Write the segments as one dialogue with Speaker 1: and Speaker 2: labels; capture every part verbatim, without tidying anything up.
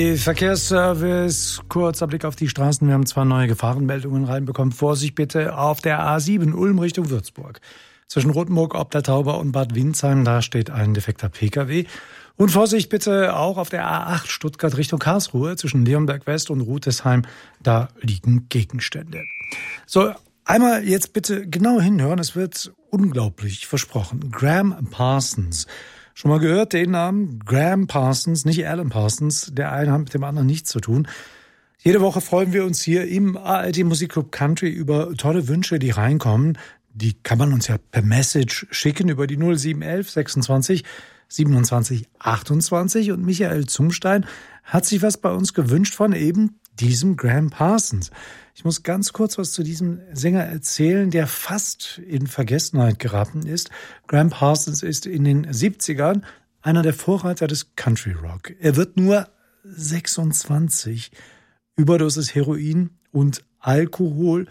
Speaker 1: Verkehrsservice, kurzer Blick auf die Straßen. Wir haben zwei neue Gefahrenmeldungen reinbekommen. Vorsicht bitte auf der A sieben Ulm Richtung Würzburg. Zwischen Rothenburg, Obdachtaube und Bad Windsheim, da steht ein defekter Pkw. Und Vorsicht bitte auch auf der A acht Stuttgart Richtung Karlsruhe. Zwischen Leonberg West und Rutesheim, da liegen Gegenstände. So, einmal jetzt bitte genau hinhören. Es wird unglaublich versprochen. Gram Parsons. Schon mal gehört den Namen? Gram Parsons, nicht Alan Parsons. Der eine hat mit dem anderen nichts zu tun. Jede Woche freuen wir uns hier im A R D Musikclub Country über tolle Wünsche, die reinkommen. Die kann man uns ja per Message schicken über die null sieben eins eins sechsundzwanzig siebenundzwanzig achtundzwanzig. Und Michael Zumstein hat sich was bei uns gewünscht von eben diesem Gram Parsons. Ich muss ganz kurz was zu diesem Sänger erzählen, der fast in Vergessenheit geraten ist. Gram Parsons ist in den siebzigern einer der Vorreiter des Country Rock. Er wird nur sechsundzwanzig. Überdosis Heroin und Alkohol.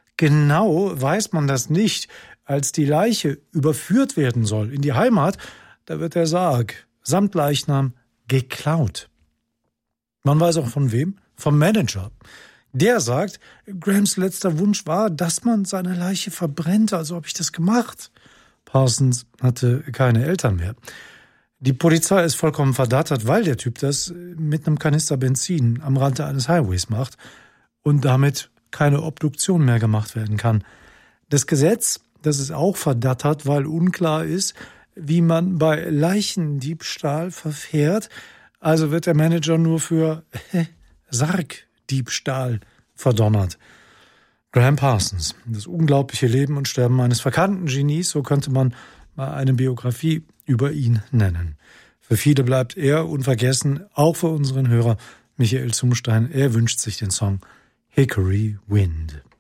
Speaker 1: Genau weiß man das nicht. Als die Leiche überführt werden soll in die Heimat, da wird der Sarg samt Leichnam geklaut. Man weiß auch von wem? Vom Manager. Der sagt, Grams letzter Wunsch war, dass man seine Leiche verbrennt. Also habe ich das gemacht. Parsons hatte keine Eltern mehr. Die Polizei ist vollkommen verdattert, weil der Typ das mit einem Kanister Benzin am Rande eines Highways macht und damit keine Obduktion mehr gemacht werden kann. Das Gesetz, das ist auch verdattert, weil unklar ist, wie man bei Leichendiebstahl verfährt. Also wird der Manager nur für Sargdiebstahl verdonnert. Gram Parsons, das unglaubliche Leben und Sterben eines verkannten Genies, so könnte man mal eine Biografie über ihn nennen. Für viele bleibt er unvergessen, auch für unseren Hörer Michael Zumstein. Er wünscht sich den Song Hickory Wind.